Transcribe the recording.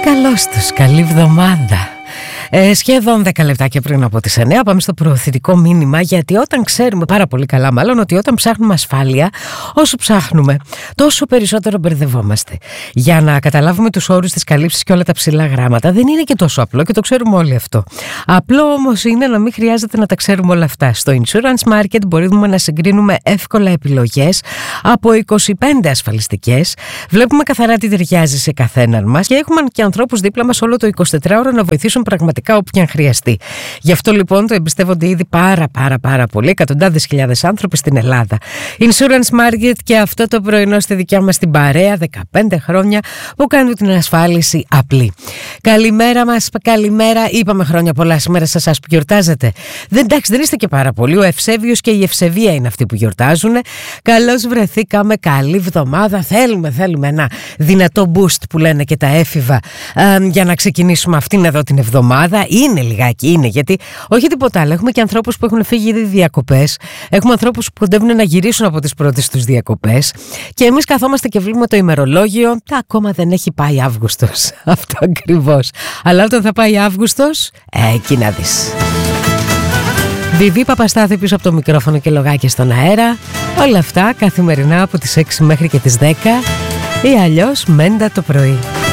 Καλώς τους, καλή εβδομάδα. Σχεδόν 10 λεπτάκια πριν από τις 9 πάμε στο προωθητικό μήνυμα, γιατί όταν ξέρουμε πάρα πολύ καλά μάλλον ότι όταν ψάχνουμε ασφάλεια, όσο ψάχνουμε τόσο περισσότερο μπερδευόμαστε. Για να καταλάβουμε τους όρους, τις καλύψεις και όλα τα ψηλά γράμματα δεν είναι και τόσο απλό και το ξέρουμε όλοι αυτό. Απλό όμως είναι να μην χρειάζεται να τα ξέρουμε όλα αυτά. Στο Insurance Market μπορούμε να συγκρίνουμε εύκολα επιλογές από 25 ασφαλιστικές. Βλέπουμε καθαρά τι ταιριάζει σε καθέναν μας και έχουμε και ανθρώπους δίπλα μας όλο το 24ωρο να βοηθήσουν πραγματικά όποιαν χρειαστεί. Γι' αυτό λοιπόν το εμπιστεύονται ήδη πάρα πολύ εκατοντάδες χιλιάδες άνθρωποι στην Ελλάδα. Insurance Market, και αυτό το πρωινό στη δικιά μας την παρέα, 15 χρόνια που κάνουν την ασφάλιση απλή. Καλημέρα μας, καλημέρα. Είπαμε χρόνια πολλά σήμερα σε εσάς που γιορτάζετε. Εντάξει, δεν είστε και πάρα πολύ. Ο Ευσέβιος και η Ευσεβία είναι αυτοί που γιορτάζουν. Καλώς βρεθήκαμε, καλή εβδομάδα. Θέλουμε ένα δυνατό boost που λένε και τα έφηβα για να ξεκινήσουμε αυτήν εδώ την εβδομάδα. Είναι λιγάκι, είναι, γιατί όχι τίποτα άλλο. Έχουμε και ανθρώπους που έχουν φύγει ήδη διακοπές. Έχουμε ανθρώπους που κοντεύουν να γυρίσουν από τις πρώτες τους διακοπές. Και εμείς καθόμαστε και βλέπουμε το ημερολόγιο. Ακόμα δεν έχει πάει Αύγουστος. Αυτό ακριβώς. Αλλά όταν θα πάει Αύγουστος, εκεί να δεις. Βιβί Παπαστάθη πίσω από το μικρόφωνο και λογάκια στον αέρα. Όλα αυτά καθημερινά από τις 6 μέχρι και τις 10 ή αλλιώς μέντα το πρωί.